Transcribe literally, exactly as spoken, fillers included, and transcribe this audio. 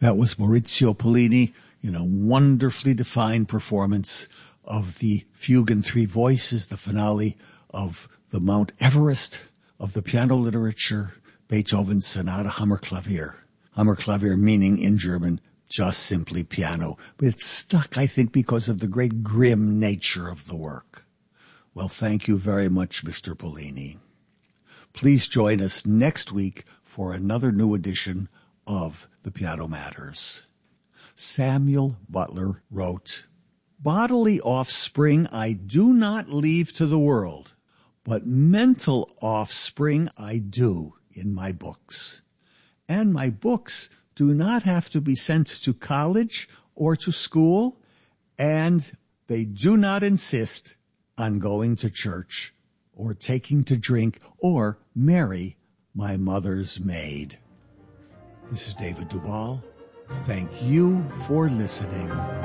That was Maurizio Pollini in a wonderfully defined performance of the Fugue in Three Voices, the finale of the Mount Everest of the piano literature, Beethoven's Sonata Hammerklavier. Hammerklavier meaning in German just simply piano. But it's stuck, I think, because of the great grim nature of the work. Well, thank you very much, Mister Pollini. Please join us next week for another new edition of The Piano Matters. Samuel Butler wrote, "Bodily offspring I do not leave to the world, but mental offspring I do in my books. And my books do not have to be sent to college or to school, and they do not insist on going to church or taking to drink or marry my mother's maid." This is David Duvall. Thank you for listening.